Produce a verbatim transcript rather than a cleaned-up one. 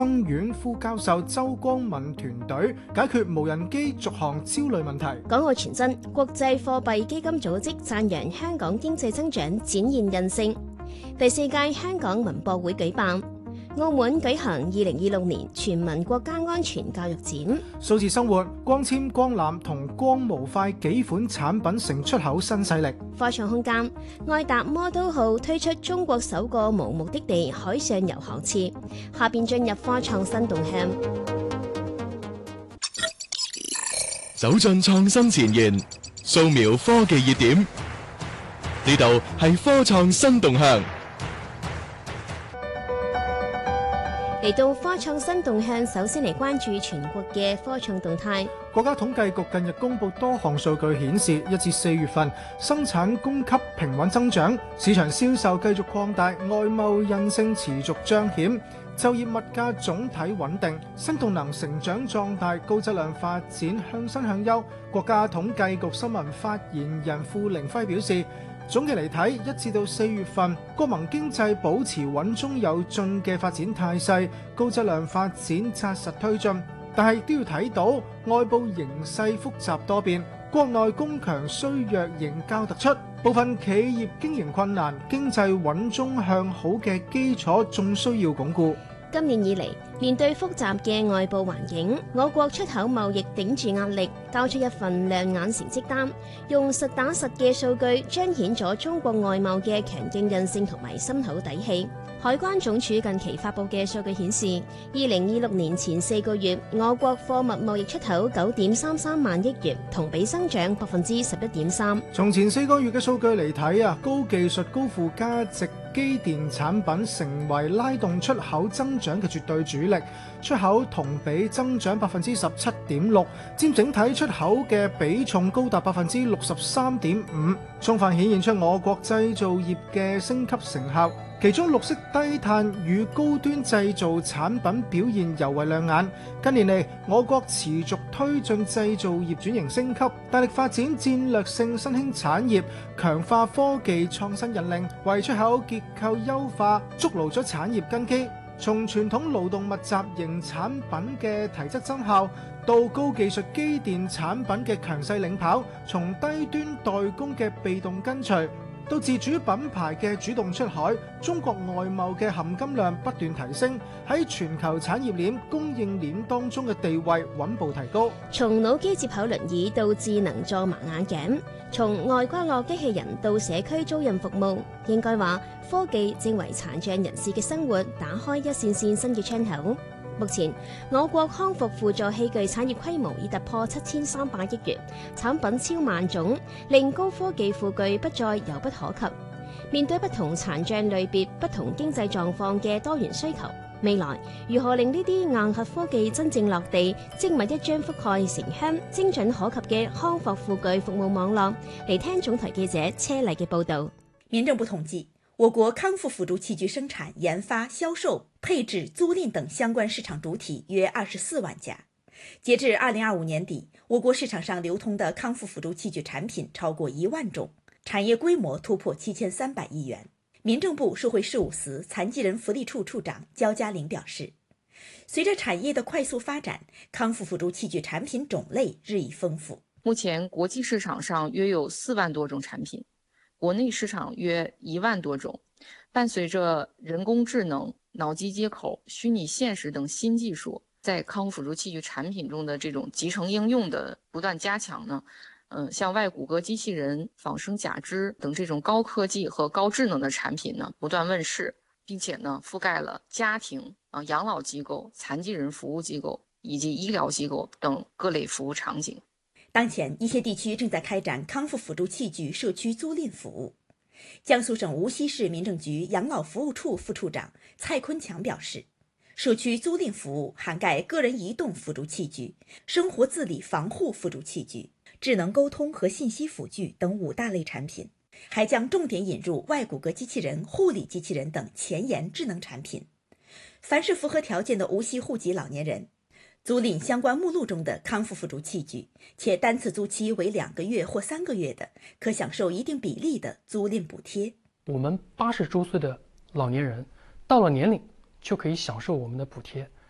生院副教授周光敏團隊解決無人機續航焦慮問題。 港澳傳真，國際貨幣基金組織讚揚香港經濟增長展現韌性。第四屆香港文博會舉辦。澳門舉行二零二六年全民國家安全教育展。 數字生活，光纖、光纜同光模塊幾款產品成出口新勢力。 科創空間，愛達魔都號推出中國首個無目的地海上遊航次。下邊進入科創新動向。 走進創新前沿，掃描科技熱點。呢度係科創新動向。 嚟到科創新動向，首先嚟關注全國嘅科創動態。 國家統計局近日公布多項數據顯示，一至四月份生產供給平穩增長，市場銷售繼續擴大，外貿韌性持續彰顯，就業物價總體穩定，新動能成長壯大，高質量發展向新向優。國家統計局新聞發言人傅凌輝表示，總嘅嚟睇，一至到四月份，國民經濟保持穩中有進嘅發展態勢，高質量發展紮實推進。但係都要睇到外部形勢複雜多變，國內供強衰弱仍較突出，部分企業經營困難，經濟穩中向好嘅基礎仲需要鞏固。 今年以嚟，面對複雜嘅外部環境，我國出口貿易頂住壓力，交出一份亮眼成績單，用實打實嘅數據彰顯咗中國外貿嘅強勁韌性同埋深厚底氣。海關總署近期發佈嘅數據顯示，二零二六年前四個月，我國貨物貿易出口九點三三萬億元，同比增長百分之十一點三。 從前四個月嘅數據嚟睇啊，高技術高附加值機電產品成為拉動出口增長嘅絕對主力，出口同比增長百分之十七點六，佔整體出口嘅比重高達百分之六十三點五，充分顯現出我國製造業嘅升級成效。其中綠色低碳與高端製造產品表現尤為亮眼。近年嚟，我國持續推進製造業轉型升級，大力發展戰略性新興產業，強化科技創新引領，為出口結構優化築牢咗產業根基。從傳統勞動密集型產品嘅提質增效，到高技術機電產品嘅強勢領跑，從低端代工嘅被動跟隨，到自主品牌嘅主動出海，中國外貿嘅含金量不斷提升，喺全球產業鏈供應鏈當中嘅地位穩步提高。 從腦機接口輪椅到智能助盲眼鏡，從外掛落機器人到社區租賃服務，應該話科技正為殘障人士嘅生活打開一扇扇新嘅窗口。目前，我國康復輔助器具產業規模已突破七千三百億元，產品超萬種，令高科技輔具不再遙不可及。面對不同殘障類別、不同經濟狀況嘅多元需求，未來如何令呢啲硬核科技真正落地，精密一張覆蓋城鄉、精準可及嘅康復輔具服務網絡？嚟聽總台記者車麗嘅報導。 民政部統計，我國康復輔助器具生產、研發、銷售、配置、租賃等相關市場主體約二十四萬家。截至二零二五年底，我國市場上流通的康復輔助器具產品超過一萬種，產業規模突破七千三百億元。民政部社會事務司殘疾人福利處處長焦嘉玲表示，隨着產業的快速發展，康復輔助器具產品種類日益豐富。 目前國際市場上約有四萬多種產品，國內市場約一萬多種。伴隨着人工智能、腦機接口、虛擬現實等新技術在康復輔助器具產品中的這種集成應用的不斷加強呢，嗯、呃，像外骨骼機器人、仿生假肢等這種高科技和高智能的產品呢不斷問世，並且呢覆蓋了家庭、啊、呃、養老機構、殘疾人服務機構以及醫療機構等各類服務場景。 當前，一些地區正在開展康復輔助器具社區租賃服務。江蘇省無錫市民政局養老服務處副處長蔡坤強表示，社區租賃服務涵蓋個人移動輔助器具、生活自理防護輔助器具、智能溝通和信息輔具等五大類產品，還將重點引入外骨骼機器人、護理機器人等前沿智能產品。凡是符合條件的無錫戶籍老年人，租賃相關目錄中的康復輔助器具，且單次租期為兩個月或三個月的，可享受一定比例的租賃補貼。 我們八十周歲的老年人到了年齡就可以享受我們的補貼。